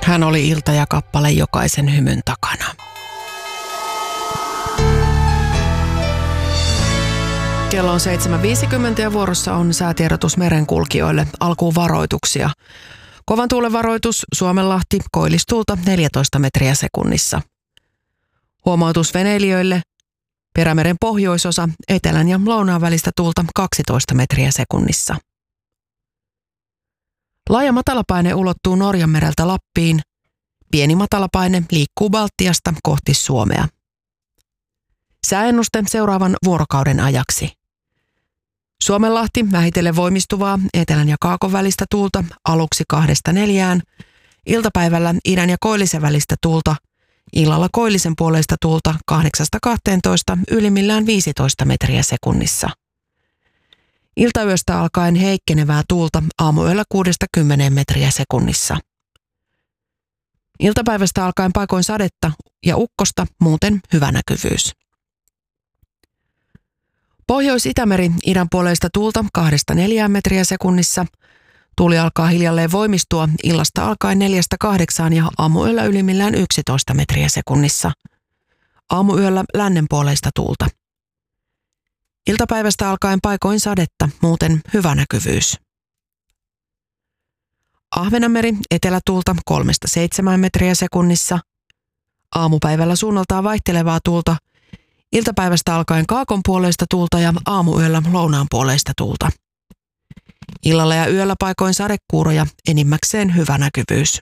Hän oli ilta ja kappale jokaisen hymyn takana. Kello on 7.50 ja vuorossa on säätiedotus merenkulkijoille. Alkuun varoituksia. Kovan tuulen varoitus Suomenlahti, koillistuulta 14 metriä sekunnissa. Huomautus veneilijöille. Perämeren pohjoisosa, etelän ja lounaan välistä tuulta 12 metriä sekunnissa. Laaja matalapaine ulottuu Norjanmereltä Lappiin. Pieni matalapaine liikkuu Baltiasta kohti Suomea. Sääennuste seuraavan vuorokauden ajaksi. Suomenlahti vähitellen voimistuvaa etelän ja kaakon välistä tuulta aluksi 2–4, iltapäivällä idän ja koillisen välistä tuulta, illalla koillisen puoleista tuulta 8–12, ylimmillään 15 metriä sekunnissa. Iltayöstä alkaen heikkenevää tuulta aamuyöllä 6–10 metriä sekunnissa. Iltapäivästä alkaen paikoin sadetta ja ukkosta, muuten hyvä näkyvyys. Pohjois-Itämeri idän puoleista tuulta 2–4 metriä sekunnissa. Tuuli alkaa hiljalleen voimistua illasta alkaen 4–8 ja aamuyöllä ylimmillään 11 metriä sekunnissa. Aamuyöllä lännen puoleista tuulta. Iltapäivästä alkaen paikoin sadetta, muuten hyvä näkyvyys. Ahvenanmeri etelätuulta 3–7 metriä sekunnissa. Aamupäivällä suunnaltaan vaihtelevaa tuulta. Iltapäivästä alkaen kaakon puoleista tuulta ja aamuyöllä lounaan puoleista tuulta. Illalla ja yöllä paikoin sadekuuroja, enimmäkseen hyvä näkyvyys.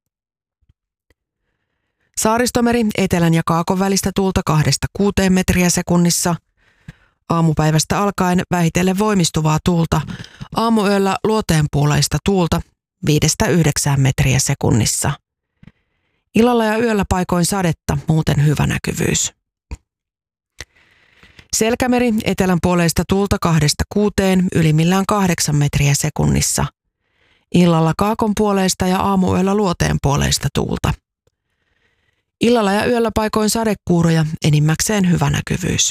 Saaristomeri etelän ja kaakon välistä tuulta 2–6 metriä sekunnissa. Aamupäivästä alkaen vähitellen voimistuvaa tuulta. Aamuyöllä luoteen puoleista tuulta 5–9 metriä sekunnissa. Illalla ja yöllä paikoin sadetta, muuten hyvä näkyvyys. Selkämeri etelän puoleista tuulta 2–6, ylimmillään 8 metriä sekunnissa. Illalla kaakon puoleista ja aamuyöllä luoteen puoleista tuulta. Illalla ja yöllä paikoin sadekuuroja, enimmäkseen hyvä näkyvyys.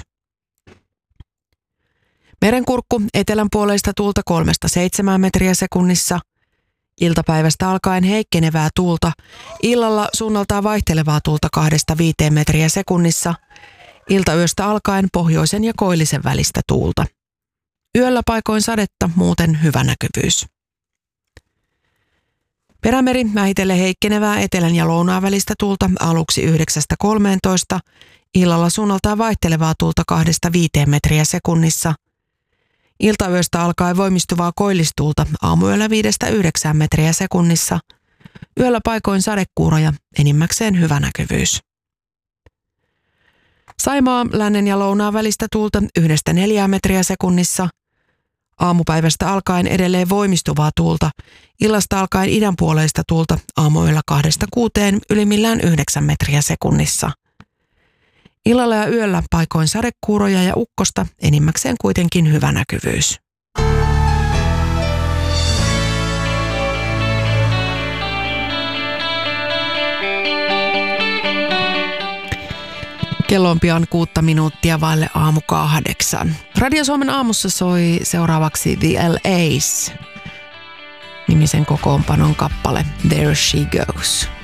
Merenkurkku etelän puoleista tuulta 3–7 metriä sekunnissa. Iltapäivästä alkaen heikkenevää tuulta. Illalla suunnaltaan vaihtelevaa tuulta 2–5 metriä sekunnissa. Iltayöstä alkaen pohjoisen ja koillisen välistä tuulta. Yöllä paikoin sadetta, muuten hyvä näkyvyys. Perämeri vähitellen heikkenevää etelän ja lounaan välistä tuulta aluksi 9–13, illalla suunnaltaan vaihtelevaa tuulta 2–5 metriä sekunnissa. Iltayöstä alkaen voimistuvaa koillistuulta aamuyöllä 5–9 metriä sekunnissa. Yöllä paikoin sadekuuroja, enimmäkseen hyvä näkyvyys. Saimaa lännen ja lounaan välistä tuulta 1–4 metriä sekunnissa. Aamupäivästä alkaen edelleen voimistuvaa tuulta. Illasta alkaen idän puoleista tuulta aamuyöllä 2–6, ylimmillään 9 metriä sekunnissa. Illalla ja yöllä paikoin sadekuuroja ja ukkosta, enimmäkseen kuitenkin hyvä näkyvyys. Kello on pian 6 minuuttia vaille 7:08. Radio Suomen aamussa soi seuraavaksi The LAs -nimisen kokoonpanon kappale There She Goes.